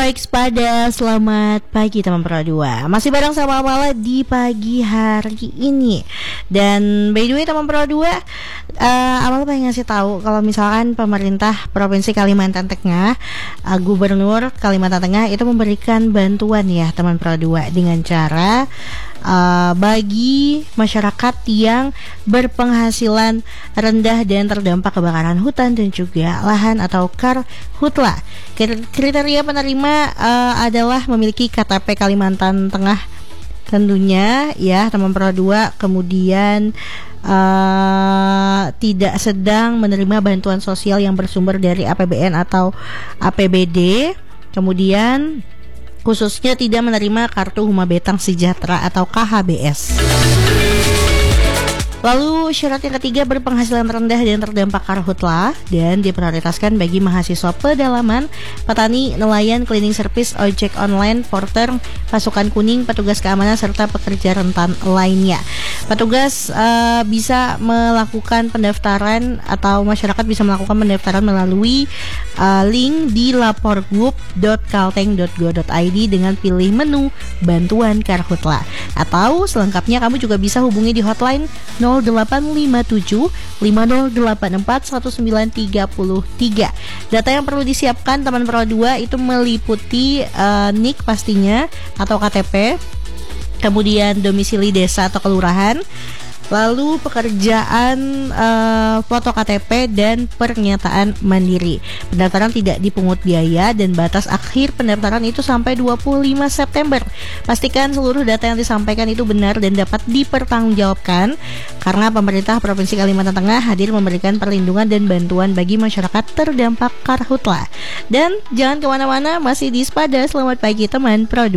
baik Spada, selamat pagi teman Pro 2. Masih bareng sama Amala di pagi hari ini. Dan by the way teman Pro 2, Amala pengen ngasih tahu kalau misalkan pemerintah Provinsi Kalimantan Tengah, Gubernur Kalimantan Tengah itu memberikan bantuan ya teman Pro 2 dengan cara bagi masyarakat yang berpenghasilan rendah dan terdampak kebakaran hutan dan juga lahan atau karhutla. Kriteria penerima adalah memiliki KTP Kalimantan Tengah tentunya ya teman Pro 2, kemudian tidak sedang menerima bantuan sosial yang bersumber dari APBN atau APBD, kemudian khususnya tidak menerima kartu Huma Betang Sejahtera atau KHBS. Lalu syarat yang ketiga, berpenghasilan rendah dan terdampak karhutla dan diprioritaskan bagi mahasiswa pedalaman, petani, nelayan, cleaning service, ojek online, porter, pasukan kuning, petugas keamanan serta pekerja rentan lainnya. Petugas bisa melakukan pendaftaran atau masyarakat bisa melakukan pendaftaran melalui link di laporgub.kalteng.go.id dengan pilih menu bantuan karhutla. Atau selengkapnya kamu juga bisa hubungi di hotline 0857 5084 1933. Data yang perlu disiapkan teman Pro 2 itu meliputi NIK pastinya atau KTP, kemudian domisili desa atau kelurahan, lalu pekerjaan, foto KTP dan pernyataan mandiri. Pendaftaran tidak dipungut biaya dan batas akhir pendaftaran itu sampai 25 September. Pastikan seluruh data yang disampaikan itu benar dan dapat dipertanggungjawabkan karena pemerintah Provinsi Kalimantan Tengah hadir memberikan perlindungan dan bantuan bagi masyarakat terdampak karhutla. Dan jangan kemana-mana, masih di Spada. Selamat pagi teman Pro 2.